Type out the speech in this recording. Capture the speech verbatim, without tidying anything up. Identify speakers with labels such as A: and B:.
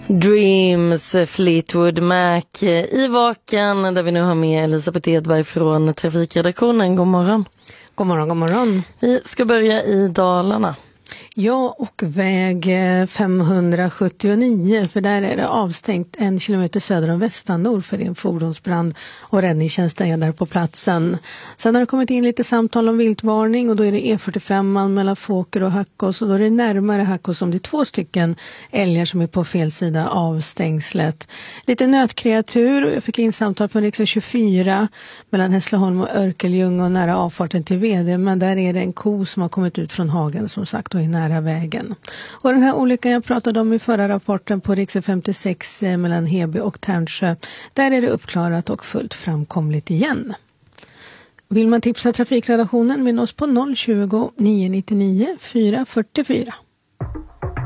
A: Dreams, Fleetwood Mac i Vaken, där vi nu har med Elisabeth Edberg från Trafikredaktionen. God morgon.
B: God morgon, god morgon.
A: Vi ska börja i Dalarna.
B: Ja, och väg femhundrasjuttionio, för där är det avstängt en kilometer söder om Västanord för en fordonsbrand, och räddningstjänsten är där på platsen. Sen har det kommit in lite samtal om viltvarning, och då är det E fyrtiofem mellan Fåker och Hackås, och då är det närmare Hackås som det är två stycken älgar som är på fel sida av stängslet. Lite nötkreatur, och jag fick in samtal från riksväg tjugofyra mellan Hässleholm och Örkelljung och nära avfarten till Vede, men där är det en ko som har kommit ut från hagen som sagt och är nära vägen. Och den här olyckan jag pratade om i förra rapporten på riksväg femtiosex mellan Heby och Tärnsjö, där är det uppklarat och fullt framkomligt igen. Vill man tipsa Trafikredaktionen med oss på noll tjugo, nio nio nio, fyra fyra fyra.